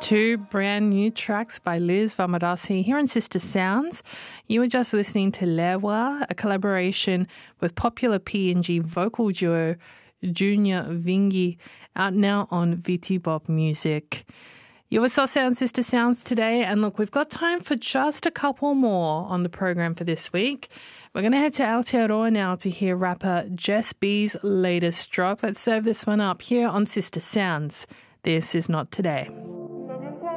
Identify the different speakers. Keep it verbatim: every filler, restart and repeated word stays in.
Speaker 1: Two brand new tracks by Liz Vamadasi here on Sister Sounds. You were just listening to Lewa, a collaboration with popular P N G vocal duo Junior Vingi, out now on Viti Bop Music. You were so on Sister Sounds today, and look, we've got time for just a couple more on the program for this week. We're going to head to Aotearoa now to hear rapper Jess B's latest drop. Let's serve this one up here on Sister Sounds. This is Not Today.